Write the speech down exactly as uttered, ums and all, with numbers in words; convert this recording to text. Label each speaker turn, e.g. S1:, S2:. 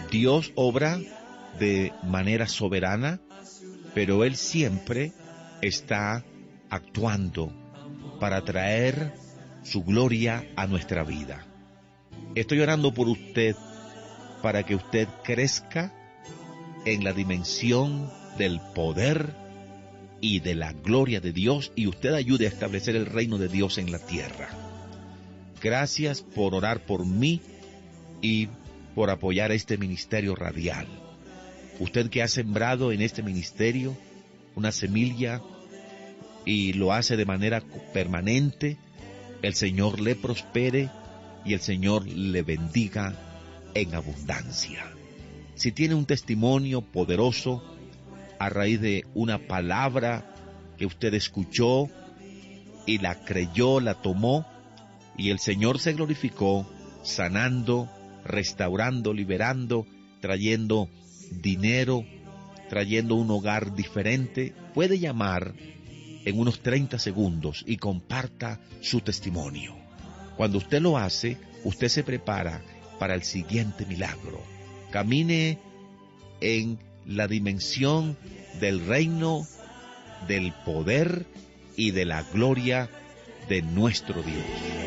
S1: Dios obra de manera soberana, pero Él siempre está actuando para traer su gloria a nuestra vida. Estoy orando por usted para que usted crezca en la dimensión del poder y de la gloria de Dios, y usted ayude a establecer el reino de Dios en la tierra. Gracias por orar por mí y por apoyar este ministerio radial. Usted que ha sembrado en este ministerio una semilla y lo hace de manera permanente, el Señor le prospere y el Señor le bendiga en abundancia. Si tiene un testimonio poderoso a raíz de una palabra que usted escuchó y la creyó, la tomó, y el Señor se glorificó, sanando, restaurando, liberando, trayendo dinero, trayendo un hogar diferente, puede llamar en unos treinta segundos y comparta su testimonio. Cuando usted lo hace, usted se prepara para el siguiente milagro. Camine en la dimensión del reino, del poder y de la gloria de nuestro Dios.